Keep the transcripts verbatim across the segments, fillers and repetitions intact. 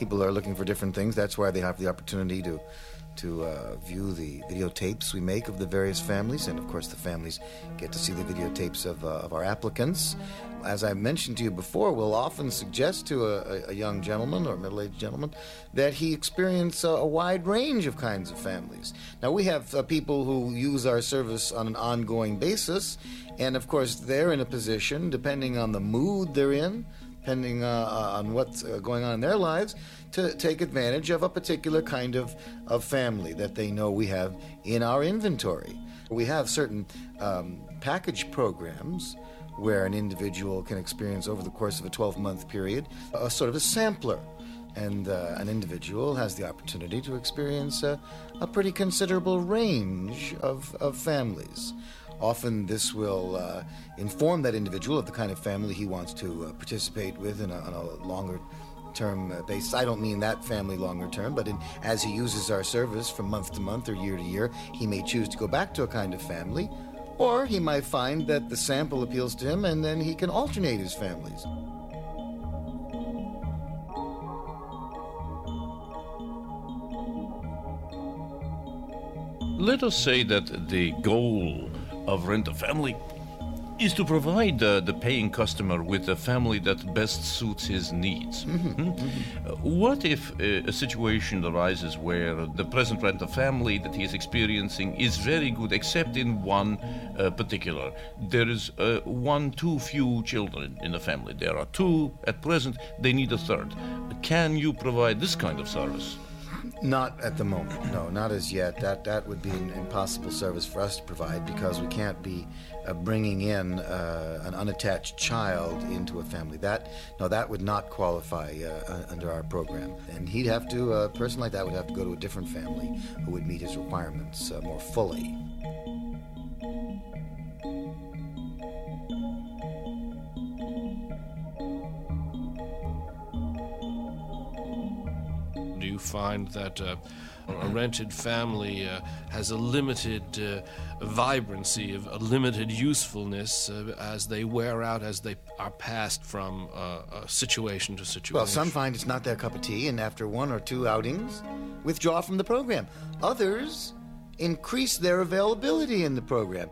people are looking for different things. That's why they have the opportunity to to uh, view the videotapes we make of the various families, and of course the families get to see the videotapes of, uh, of our applicants. As I mentioned to you before, we'll often suggest to a, a young gentleman or middle-aged gentleman that he experience a, a wide range of kinds of families. Now, we have uh, people who use our service on an ongoing basis, and of course they're in a position, depending on the mood they're in, depending uh, on what's uh, going on in their lives, to take advantage of a particular kind of, of family that they know we have in our inventory. We have certain um, package programs where an individual can experience over the course of a twelve-month period a sort of a sampler. And uh, an individual has the opportunity to experience a, a pretty considerable range of, of families. Often this will uh, inform that individual of the kind of family he wants to uh, participate with in a, on a longer term uh, basis. I don't mean that family longer term, but in, as he uses our service from month to month or year to year, he may choose to go back to a kind of family, or he might find that the sample appeals to him and then he can alternate his families. Let us say that the goal of Rent a Family is to provide uh, the paying customer with a family that best suits his needs. Mm-hmm. Hmm? Mm-hmm. Uh, what if uh, a situation arises where the present Rent a Family that he is experiencing is very good, except in one uh, particular? There is uh, one too few children in the family. There are two at present, they need a third. Can you provide this kind of service? Not at the moment, no, not as yet. That that would be an impossible service for us to provide, because we can't be uh, bringing in uh, an unattached child into a family. That no, that would not qualify uh, under our program. And he'd have to, a person like that would have to go to a different family who would meet his requirements uh, more fully. Do you find that uh, a rented family uh, has a limited uh, vibrancy, a limited usefulness uh, as they wear out, as they are passed from uh, a situation to situation? Well, some find it's not their cup of tea, and after one or two outings, withdraw from the program. Others increase their availability in the program.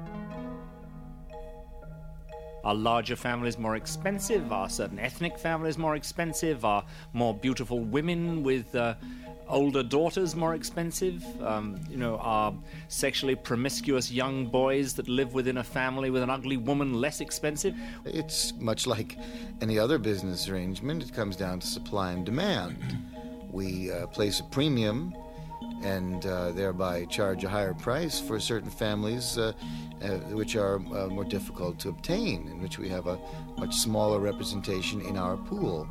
Are larger families more expensive? Are certain ethnic families more expensive? Are more beautiful women with uh, older daughters more expensive? Um, you know, are sexually promiscuous young boys that live within a family with an ugly woman less expensive? It's much like any other business arrangement. It comes down to supply and demand. We uh, place a premium and uh, thereby charge a higher price for certain families uh, uh, which are uh, more difficult to obtain, in which we have a much smaller representation in our pool.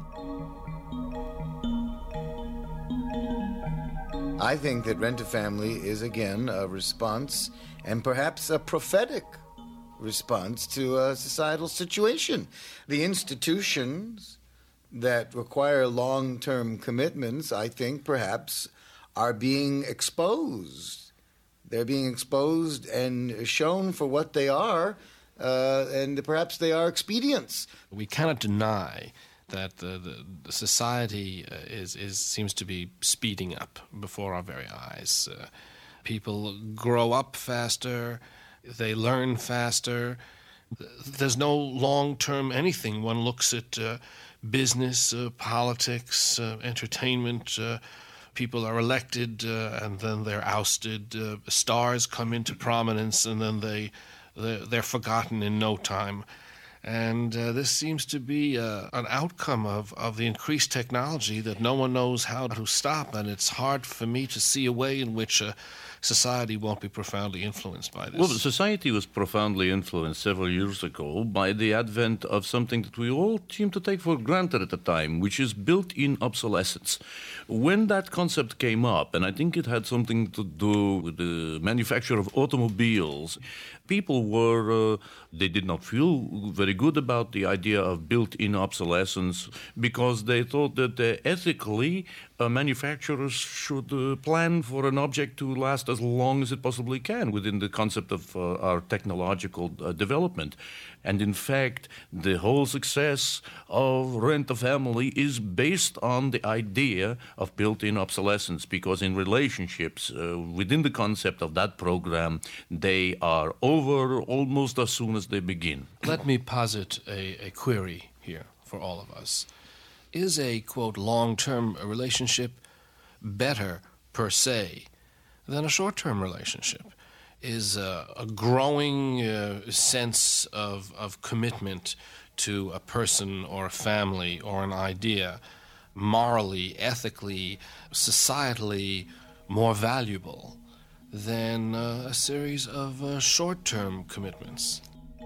I think that Rent a Family is, again, a response, and perhaps a prophetic response to a societal situation. The institutions that require long-term commitments, I think, perhaps, are being exposed. They're being exposed and shown for what they are, uh, and perhaps they are expedients. We cannot deny that the, the, the society uh, is, is seems to be speeding up before our very eyes. Uh, people grow up faster, they learn faster. There's no long-term anything. One looks at uh, business, uh, politics, uh, entertainment. Uh, people are elected uh, and then they're ousted. Uh, stars come into prominence and then they, they're, they're forgotten in no time. And uh, this seems to be uh, an outcome of, of the increased technology that no one knows how to stop, and it's hard for me to see a way in which uh, society won't be profoundly influenced by this. Well, society was profoundly influenced several years ago by the advent of something that we all seem to take for granted at the time, which is built-in obsolescence. When that concept came up, and I think it had something to do with the manufacture of automobiles, people were, uh, they did not feel very good about the idea of built-in obsolescence because they thought that uh, ethically uh, manufacturers should uh, plan for an object to last as long as it possibly can within the concept of uh, our technological uh, development. And in fact, the whole success of Rent a Family is based on the idea of built-in obsolescence, because in relationships, uh, within the concept of that program, they are over almost as soon as they begin. Let me posit a, a query here for all of us. Is a, quote, long-term relationship better per se than a short-term relationship? Is uh, a growing uh, sense of, of commitment to a person or a family or an idea morally, ethically, societally more valuable than uh, a series of uh, short-term commitments?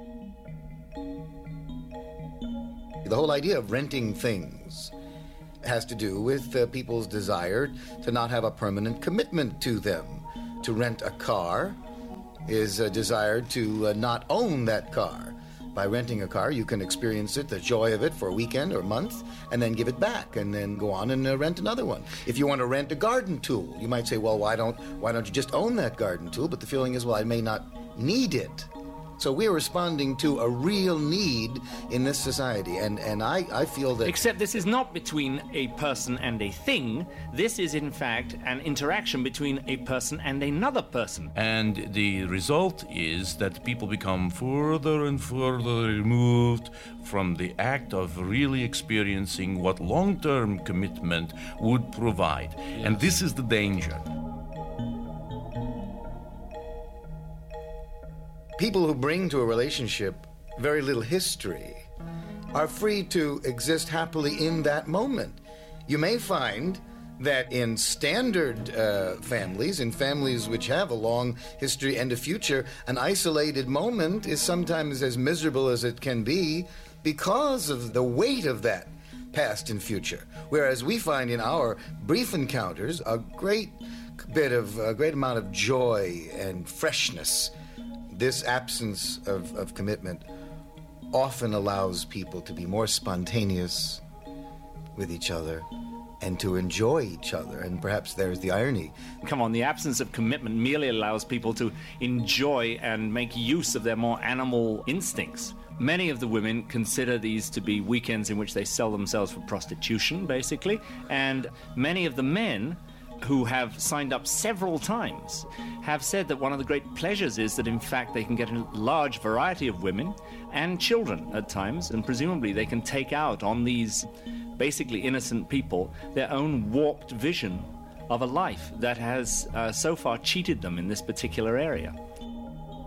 The whole idea of renting things has to do with uh, people's desire to not have a permanent commitment to them. To rent a car is a desire to uh, not own that car. By renting a car, you can experience it, the joy of it, for a weekend or a month, and then give it back, and then go on and uh, rent another one. If you want to rent a garden tool, you might say, well, why don't why don't you just own that garden tool? But the feeling is, well, I may not need it. So we're responding to a real need in this society, and, and I, I feel that... Except this is not between a person and a thing. This is, in fact, an interaction between a person and another person. And the result is that people become further and further removed from the act of really experiencing what long-term commitment would provide. Yes. And this is the danger. People who bring to a relationship very little history are free to exist happily in that moment. You may find that in standard uh, families, in families which have a long history and a future, an isolated moment is sometimes as miserable as it can be because of the weight of that past and future. Whereas we find in our brief encounters a great bit of, a great amount of joy and freshness. This absence of, of commitment often allows people to be more spontaneous with each other and to enjoy each other. And perhaps there's the irony. Come on, the absence of commitment merely allows people to enjoy and make use of their more animal instincts. Many of the women consider these to be weekends in which they sell themselves for prostitution, basically. And many of the men who have signed up several times have said that one of the great pleasures is that in fact they can get a large variety of women and children at times, and presumably they can take out on these basically innocent people their own warped vision of a life that has uh, so far cheated them in this particular area.